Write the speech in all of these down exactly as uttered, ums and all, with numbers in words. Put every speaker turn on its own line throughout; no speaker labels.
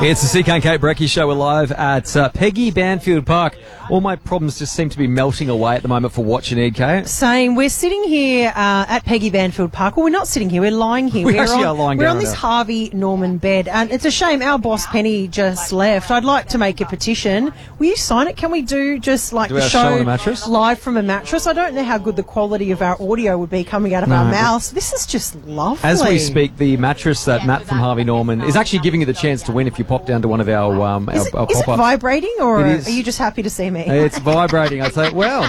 It's the C K and Kate Brecky Show. We're live at uh, Peggy Banfield Park. All my problems just seem to be melting away at the moment for what you need, Kate.
Same. We're sitting here uh, at Peggy Banfield Park. Well, we're not sitting here. We're lying here.
We
we're
actually
on,
are lying
We're
down
on this
there.
Harvey Norman bed. And it's a shame our boss, Penny, just left. I'd like to make a petition. Will you sign it? Can we do just like
Do
the
our
show,
show on a mattress?
live from a mattress? I don't know how good the quality of our audio would be coming out of
No,
our
but-
mouths. This is just lovely.
As we speak, the mattress that Matt from Harvey Norman is actually giving you the chance to win if you pop down to one of our um, our,
Is it,
our
is it
pop-ups.
vibrating, or
It is.
are you just happy to see me?
It's vibrating. I'd say, well,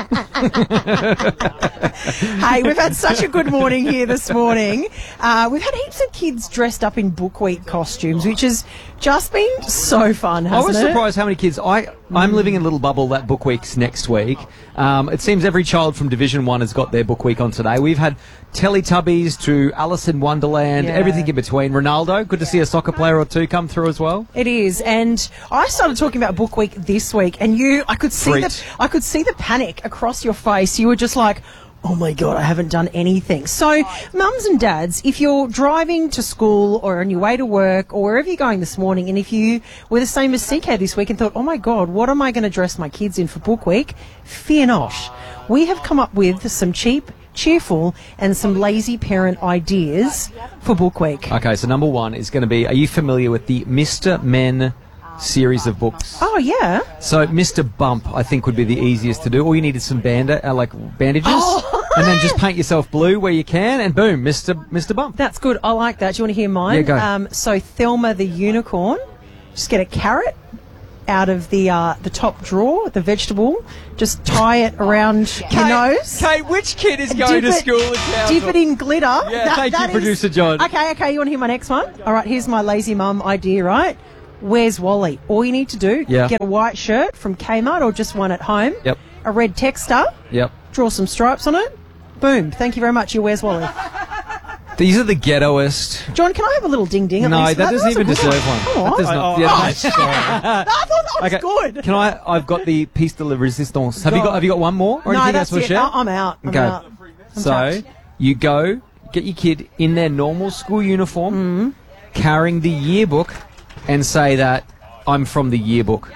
Hey, we've had such a good morning here this morning. Uh, we've had heaps of kids dressed up in Book Week costumes, which has just been so fun,
I
hasn't
was
it?
surprised how many kids. I I'm living in a little bubble that Book Week's next week. Um, it seems every child from Division One has got their Book Week on today. We've had Teletubbies to Alice in Wonderland,
Yeah.
everything in between. Ronaldo, good to see a soccer player or two come through as well.
It is, and I started talking about Book Week this week, and you, I could see
Preach.
the, I could see the panic across your face. You were just like, "Oh my God, I haven't done anything." So, mums and dads, if you're driving to school or on your way to work or wherever you're going this morning, and if you were the same as C K this week and thought, "Oh my God, what am I going to dress my kids in for Book Week?" Fear not. We have come up with some cheap, cheerful, and some lazy parent ideas for Book Week.
Okay, so number one is going to be, are you familiar with the Mister Men series of books?
Oh yeah.
So Mister Bump, I think, would be the easiest to do. All you need is some band- uh, like bandages,
Oh.
and then just paint yourself blue where you can, and boom, Mister Mister Bump.
That's good. I like that. Do you want to hear mine?
Yeah, go.
Um, so Thelma the unicorn. Just get a carrot out of the uh, the top drawer, the vegetable. Just tie it around your nose.
Kate, which kid is going
Dip
to
it-
school in town?
Dip it in glitter.
Yeah, thank you,
is-
Producer John.
Okay, okay. You want to hear my next one? All right. Here's my lazy mum idea. Right. Where's Wally? All you need to do,
Yeah.
get a white shirt from Kmart or just one at home.
Yep.
A red texter.
Yep.
Draw some stripes on it. Boom. Thank you very much. You Where's Wally?
These are the ghettoest.
John, can I have a little ding ding?
No, that doesn't even deserve one.
Come on.
That does not.
Oh,
yeah,
oh,
that's-
sorry.
I thought that was
okay.
good.
Can I? I've got the piece de la resistance. Have you got? Have you got one more? Or
No,
anything
that's
else
it.
to share?
I- I'm out. I'm
Okay.
out. I'm
So
tapped.
you go get your kid in their normal school uniform,
Mm-hmm.
carrying the yearbook, and say that I'm from the yearbook.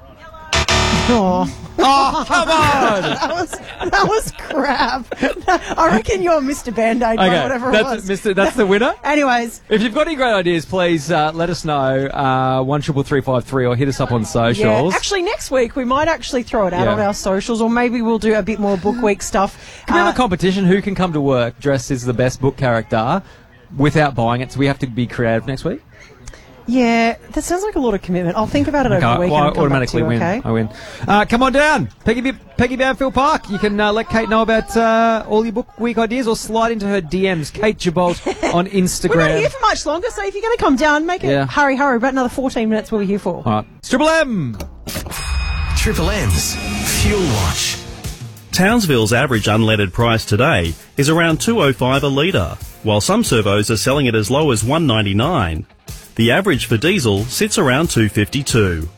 Oh,
Oh, come on!
that was that was crap. I reckon you're Mister Band-Aid,
Okay,
whatever it
that's
was.
Mister That's the winner.
Anyways,
If you've got any great ideas, please uh, let us know. Uh, one triple three five three, or hit us up on
yeah.
socials.
Actually, next week we might actually throw it out
Yeah.
on our socials, or maybe we'll do a bit more Book Week stuff.
Can we have
Uh,
a competition? Who can come to work dressed as the best book character without buying it? So we have to be creative next week.
yeah, that sounds like a lot of commitment. I'll think about it over the
Okay,
weekend.
well, I
and come
automatically
back to you,
win.
Okay?
I win. Uh, come on down, Peggy, Peggy Banfield Park. You can uh, let Kate know about uh, all your book week ideas, or slide into her D Ms. Kate Gibolt on
We're not
Instagram.
here for much longer, so if you're going to come down, make it
Yeah.
hurry, hurry. About another fourteen minutes, we'll be here for.
All right, it's Triple M.
Triple M's Fuel Watch.
Townsville's average unleaded price today is around two oh five a litre, while some servos are selling it as low as one ninety-nine. The average for diesel sits around two fifty-two.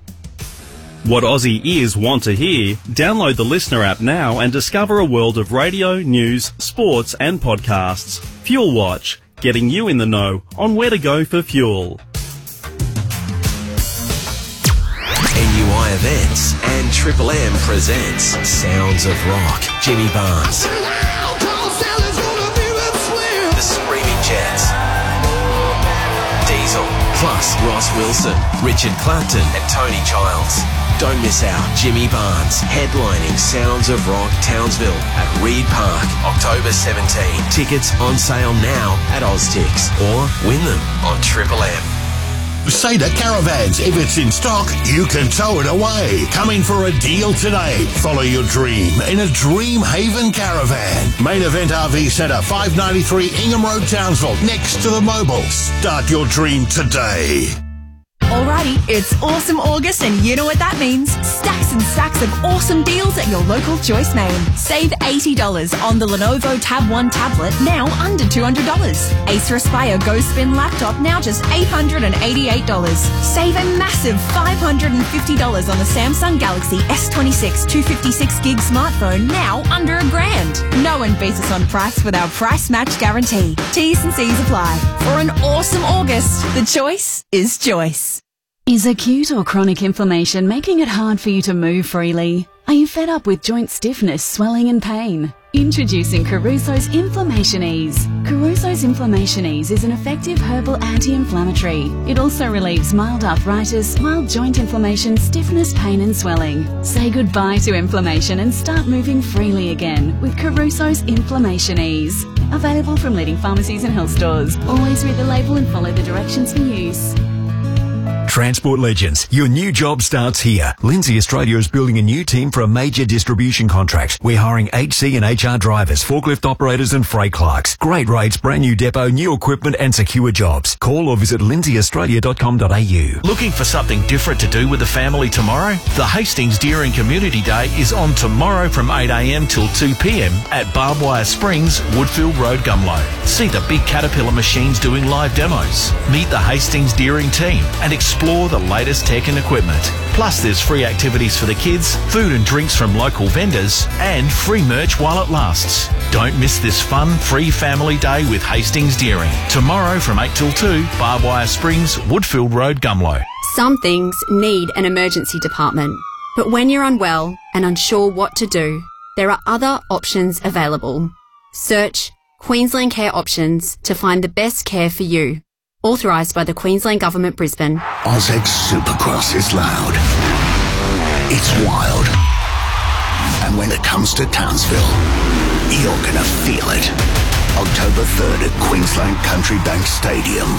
What Aussie ears want to hear? Download the Listener app now and discover a world of radio, news, sports and podcasts. Fuel Watch, getting you in the know on where to go for fuel.
N U I Events and Triple M presents Sounds of Rock. Jimmy Barnes, The Screaming Jets, Diesel, plus Ross Wilson, Richard Clapton and Tony Childs. Don't miss out. Jimmy Barnes headlining Sounds of Rock Townsville at Reed Park, October seventeenth. Tickets on sale now at Oztix, or win them on Triple M.
Seda Caravans. If it's in stock, you can tow it away. Come in for a deal today. Follow your dream in a Dream Haven Caravan. Main Event R V Centre, five ninety-three Ingham Road, Townsville, next to the Mobile. Start your dream today.
All right.
Alrighty, it's Awesome August and you know what that means. Stacks and stacks of awesome deals at your local Choice Main. Save eighty dollars on the Lenovo Tab one tablet, now under two hundred dollars. Acer Aspire Go Spin laptop, now just eight hundred eighty-eight dollars. Save a massive five hundred fifty dollars on the Samsung Galaxy S twenty-six two fifty-six gig smartphone, now under a grand. No one beats us on price with our price match guarantee. T's and C's apply. For an awesome August, the choice is Choice.
Is acute or chronic inflammation making it hard for you to move freely? Are you fed up with joint stiffness, swelling and pain? Introducing Caruso's Inflammation Ease. Caruso's Inflammation Ease is an effective herbal anti-inflammatory. It also relieves mild arthritis, mild joint inflammation, stiffness, pain and swelling. Say goodbye to inflammation and start moving freely again with Caruso's Inflammation Ease. Available from leading pharmacies and health stores. Always read the label and follow the directions for use.
Transport Legends, your new job starts here. Lindsay Australia is building a new team for a major distribution contract. We're hiring H C and H R drivers, forklift operators and freight clerks. Great rates, brand new depot, new equipment and secure jobs. Call or visit lindsay australia dot com dot a u.
Looking for something different to do with the family tomorrow? The Hastings Deering Community Day is on tomorrow from eight a m till two p m at Barbed Wire Springs, Woodfield Road, Gumlow. See the big Caterpillar machines doing live demos. Meet the Hastings Deering team and explore the latest tech and equipment. Plus there's free activities for the kids, food and drinks from local vendors, and free merch while it lasts. Don't miss this fun, free family day with Hastings Deering. Tomorrow from eight till two, Barbed Wire Springs, Woodfield Road, Gumlow.
Some things need an emergency department, but when you're unwell and unsure what to do, there are other options available. Search Queensland Care Options to find the best care for you. Authorised by the Queensland Government, Brisbane.
Ozx Supercross is loud. It's wild. And when it comes to Townsville, you're gonna feel it. October third at Queensland Country Bank Stadium.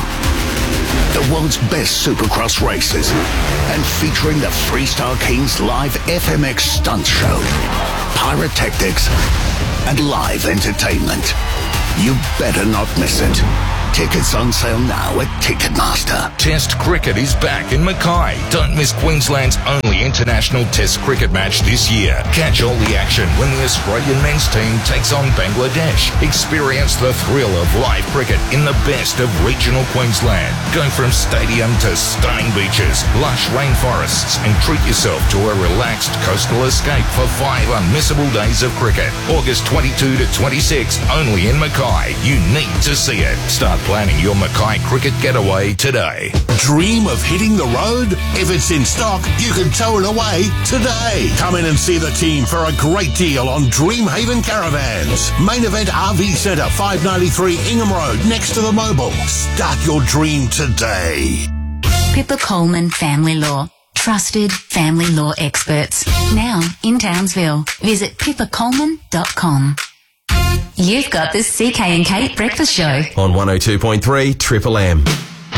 The world's best Supercross races, and featuring the Freestar Kings live F M X stunt show, pyrotechnics, and live entertainment. You better not miss it. Tickets on sale now at Ticketmaster.
Test cricket is back in Mackay. Don't miss Queensland's only international Test cricket match this year. Catch all the action when the Australian men's team takes on Bangladesh. Experience the thrill of live cricket in the best of regional Queensland. Go from stadium to stunning beaches, lush rainforests, and treat yourself to a relaxed coastal escape for five unmissable days of cricket. August twenty-second to twenty-sixth, only in Mackay. You need to see it. Start planning your Mackay cricket getaway today.
Dream of hitting the road? If it's in stock, you can tow it away today. Come in and see the team for a great deal on Dreamhaven Caravans. Main Event R V Centre, five ninety-three Ingham Road, next to the Mobile. Start your dream today.
Pippa Coleman Family Law. Trusted family law experts. Now in Townsville. Visit pippa coleman dot com. You've got the C K and Kate Breakfast Show
on one oh two point three Triple M.